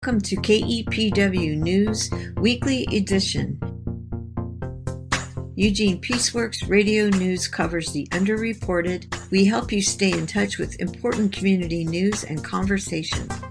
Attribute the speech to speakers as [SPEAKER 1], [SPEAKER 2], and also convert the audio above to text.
[SPEAKER 1] Welcome to KEPW News Weekly Edition. Eugene Peaceworks Radio News covers the underreported. We help you stay in touch with important community news and conversation.